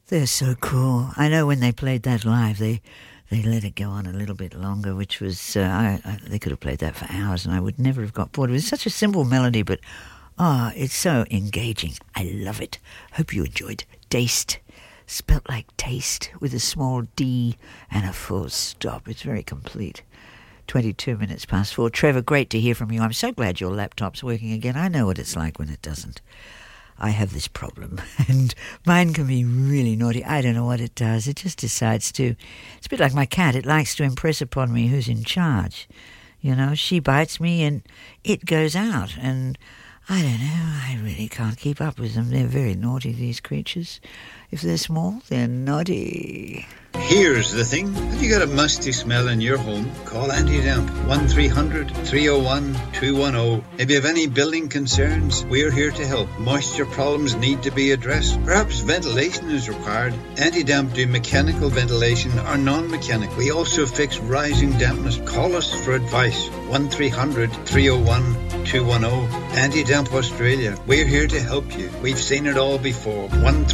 They're so cool. I know when they played that live, they let it go on a little bit longer, which was, they could have played that for hours and I would never have got bored. It was such a simple melody, but, it's so engaging. I love it. Hope you enjoyed Dazed, spelt like taste, with a small D and a full stop. It's very complete. 22 minutes past 4. Trevor, great to hear from you. I'm so glad your laptop's working again. I know what it's like when it doesn't. I have this problem, and mine can be really naughty. I don't know what it does. It just decides to. It's a bit like my cat. It likes to impress upon me who's in charge. You know, she bites me and it goes out. And I don't know, I really can't keep up with them. They're very naughty, these creatures. If they're small, they're naughty. Here's the thing. Have you got a musty smell in your home? Call Anti-Damp 1300-301-210. If you have any building concerns, we're here to help. Moisture problems need to be addressed. Perhaps ventilation is required. Anti-Damp do mechanical ventilation or non-mechanical. We also fix rising dampness. Call us for advice. 1300-301-210. Anti-Damp Australia. We're here to help you. We've seen it all before.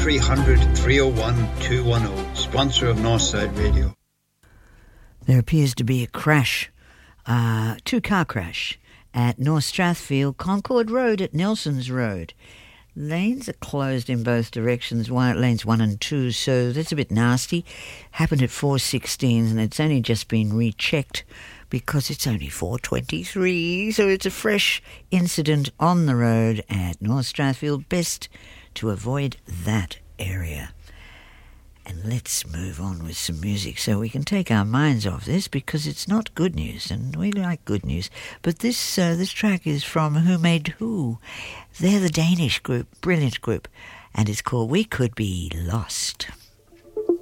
1300-301-210. Sponsor of Northside Radio. There appears to be a crash, two-car crash at North Strathfield, Concord Road at Nelson's Road. Lanes are closed in both directions, lanes 1 and 2, so that's a bit nasty. Happened at 4:16 and it's only just been rechecked because it's only 4:23, so it's a fresh incident on the road at North Strathfield. Best to avoid that area. And let's move on with some music so we can take our minds off this, because it's not good news, and we like good news. But this track is from Who Made Who. They're the Danish group, brilliant group, and it's called We Could Be Lost.